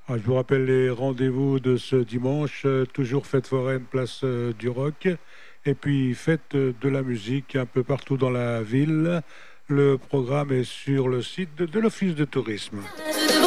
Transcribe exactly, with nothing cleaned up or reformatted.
Ah, je vous rappelle les rendez-vous de ce dimanche, euh, toujours fête foraine, place euh, du Roc, et puis fête euh, de la musique un peu partout dans la ville. Le programme est sur le site de, de l'Office de tourisme.